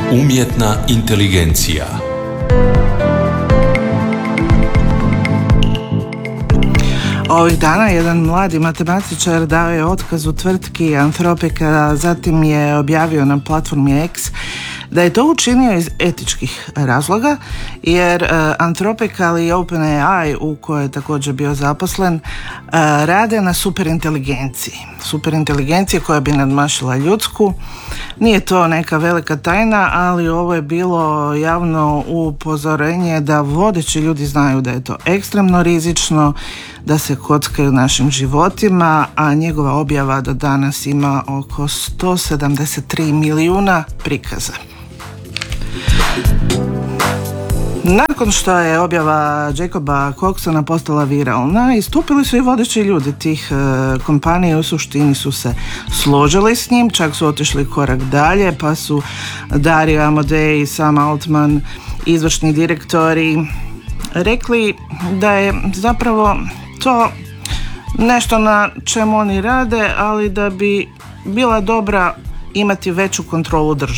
Umjetna inteligencija. Ovih dana jedan mladi matematičar dao je otkaz u tvrtki Anthropica, zatim je objavio na platformi X da je to učinio iz etičkih razloga, jer Anthropic ali i OpenAI, u kojoj je također bio zaposlen, rade na superinteligenciji koja bi nadmašila ljudsku. Nije to neka velika tajna, ali ovo je bilo javno upozorenje da vodeći ljudi znaju da je to ekstremno rizično, da se kockaju našim životima, a njegova objava do danas ima oko 173 milijuna prikaza. Nakon što je objava Jacoba Coxona postala viralna, istupili su i vodeći ljudi tih kompanija, u suštini su se složili s njim, čak su otišli korak dalje, pa su Dario Amodei i Sam Altman, izvršni direktori, rekli da je zapravo to nešto na čemu oni rade, ali da bi bila dobra imati veću kontrolu države.